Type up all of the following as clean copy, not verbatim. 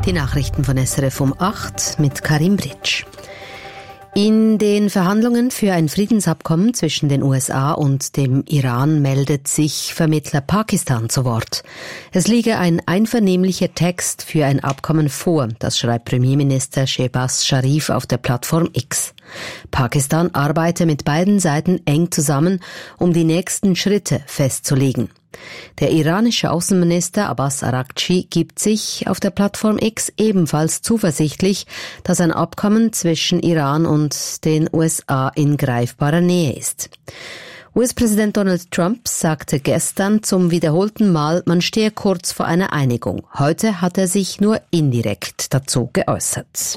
Die Nachrichten von SRF um 8 mit Karim Britsch. In den Verhandlungen für ein Friedensabkommen zwischen den USA und dem Iran meldet sich Vermittler Pakistan zu Wort. Es liege ein einvernehmlicher Text für ein Abkommen vor, das schreibt Premierminister Shehbaz Sharif auf der Plattform X. Pakistan arbeite mit beiden Seiten eng zusammen, um die nächsten Schritte festzulegen. Der iranische Außenminister Abbas Araghchi gibt sich auf der Plattform X ebenfalls zuversichtlich, dass ein Abkommen zwischen Iran und den USA in greifbarer Nähe ist. US-Präsident Donald Trump sagte gestern zum wiederholten Mal, man stehe kurz vor einer Einigung. Heute hat er sich nur indirekt dazu geäußert.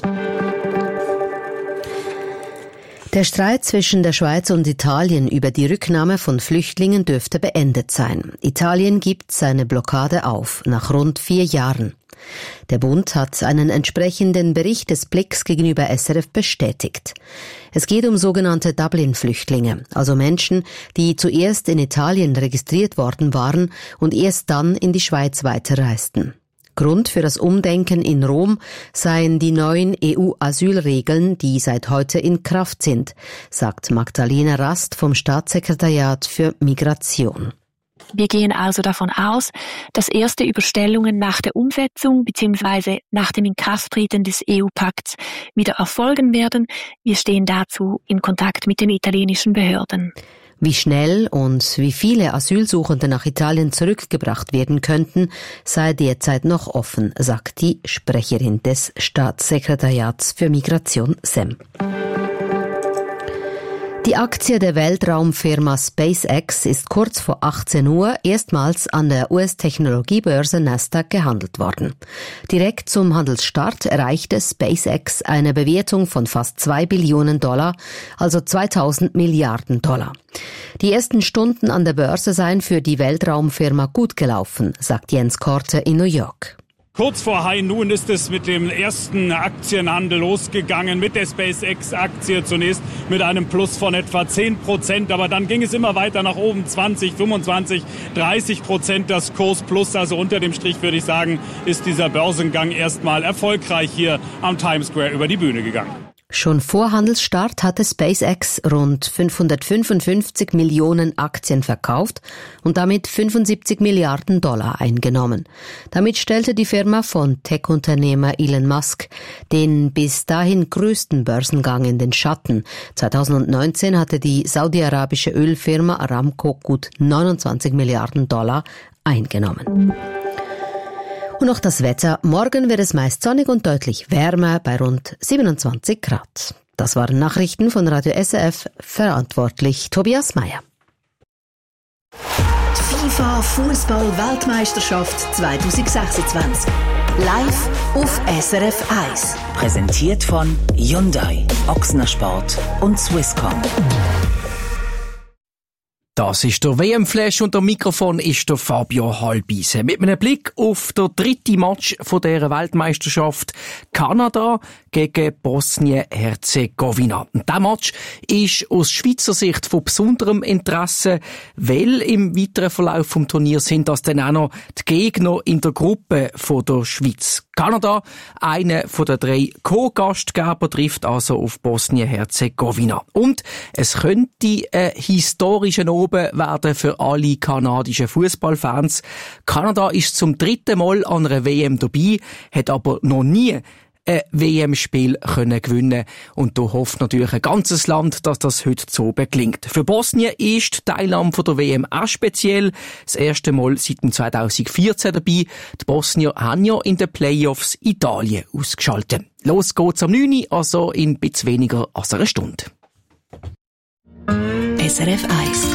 Der Streit zwischen der Schweiz und Italien über die Rücknahme von Flüchtlingen dürfte beendet sein. Italien gibt seine Blockade auf, nach rund 4 Jahren. Der Bund hat einen entsprechenden Bericht des Blicks gegenüber SRF bestätigt. Es geht um sogenannte Dublin-Flüchtlinge, also Menschen, die zuerst in Italien registriert worden waren und erst dann in die Schweiz weiterreisten. Grund für das Umdenken in Rom seien die neuen EU-Asylregeln, die seit heute in Kraft sind, sagt Magdalena Rast vom Staatssekretariat für Migration. Wir gehen also davon aus, dass erste Überstellungen nach der Umsetzung bzw. nach dem Inkrafttreten des EU-Pakts wieder erfolgen werden. Wir stehen dazu in Kontakt mit den italienischen Behörden. Wie schnell und wie viele Asylsuchende nach Italien zurückgebracht werden könnten, sei derzeit noch offen, sagt die Sprecherin des Staatssekretariats für Migration SEM. Die Aktie der Weltraumfirma SpaceX ist kurz vor 18 Uhr erstmals an der US-Technologiebörse Nasdaq gehandelt worden. Direkt zum Handelsstart erreichte SpaceX eine Bewertung von fast $2 Billionen, also 2000 Milliarden $. Die ersten Stunden an der Börse seien für die Weltraumfirma gut gelaufen, sagt Jens Korte in New York. Kurz vor High Noon ist es mit dem ersten Aktienhandel losgegangen, mit der SpaceX-Aktie zunächst mit einem Plus von etwa 10%, aber dann ging es immer weiter nach oben, 20, 25, 30% das Kurs plus, also unter dem Strich würde ich sagen, ist dieser Börsengang erstmal erfolgreich hier am Times Square über die Bühne gegangen. Schon vor Handelsstart hatte SpaceX rund 555 Millionen Aktien verkauft und damit 75 Milliarden $ eingenommen. Damit stellte die Firma von Tech-Unternehmer Elon Musk den bis dahin größten Börsengang in den Schatten. 2019 hatte die saudi-arabische Ölfirma Aramco gut 29 Milliarden $ eingenommen. Und noch das Wetter. Morgen wird es meist sonnig und deutlich wärmer bei rund 27 Grad. Das waren Nachrichten von Radio SRF, verantwortlich Tobias Meyer. FIFA Fußball-Weltmeisterschaft 2026. Live auf SRF 1. Präsentiert von Hyundai, Ochsner Sport und Swisscom. Das ist der WM-Flash und am Mikrofon ist der Fabio Halbise. Mit einem Blick auf den dritten Match von dieser Weltmeisterschaft Kanada gegen Bosnien-Herzegowina. Und dieser Match ist aus Schweizer Sicht von besonderem Interesse, weil im weiteren Verlauf des Turniers sind das dann auch noch die Gegner in der Gruppe von der Schweiz. Kanada, einer von den 3 Co-Gastgeber, trifft also auf Bosnien-Herzegowina. Und es könnte ein historischer Abend werden für alle kanadischen Fußballfans. Kanada ist zum 3. Mal an einer WM dabei, hat aber noch nie ein WM-Spiel gewinnen. Und da hofft natürlich ein ganzes Land, dass das heute so gelingt. Für Bosnien ist die Teilnahme von der WM auch speziell. Das erste Mal seit 2014 dabei. Die Bosnier haben ja in den Playoffs Italien ausgeschaltet. Los geht's am 9 Uhr, also in ein bisschen weniger als einer Stunde. SRF 1.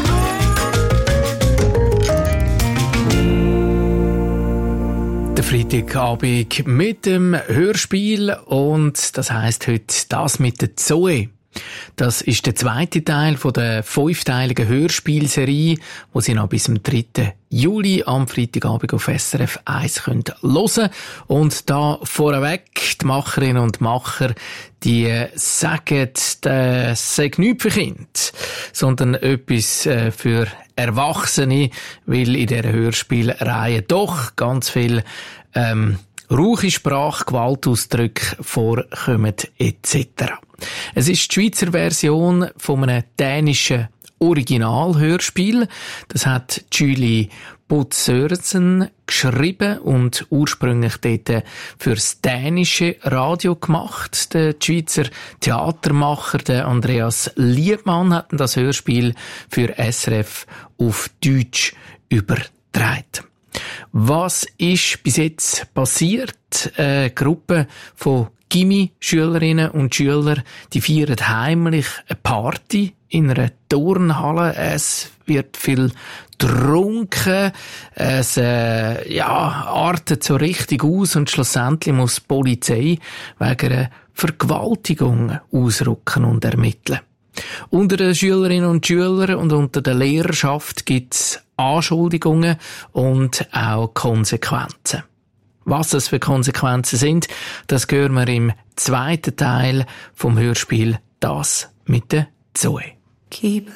Der Freitagabend mit dem Hörspiel und das heisst heute das mit der Zoe. Das ist der zweite Teil von der 5-teiligen Hörspielserie, wo Sie noch bis zum 3. Juli am Freitagabend auf SRF 1 hören können. Und da vorweg, die Macherinnen und Macher, die sagen, das sei nichts für Kinder, sondern etwas für Erwachsene, weil in dieser Hörspielreihe doch ganz viel rauche Sprache, Gewaltausdrücke vorkommen etc. Es ist die Schweizer Version von einem dänischen Originalhörspiel. Das hat Julie Butz-Sørensen geschrieben und ursprünglich dort fürs dänische Radio gemacht. Der Schweizer Theatermacher, der Andreas Liebmann, hat das Hörspiel für SRF auf Deutsch übertragen. Was ist bis jetzt passiert? Eine Gruppe von Gimmi-Schülerinnen und Schüler, die feiern heimlich eine Party in einer Turnhalle. Es wird viel getrunken. Es artet so richtig aus und schlussendlich muss die Polizei wegen einer Vergewaltigung ausrücken und ermitteln. Unter den Schülerinnen und Schülern und unter der Lehrerschaft gibt es Anschuldigungen und auch Konsequenzen. Was das für Konsequenzen sind, das hören wir im zweiten Teil vom Hörspiel «Das mit der Zoe».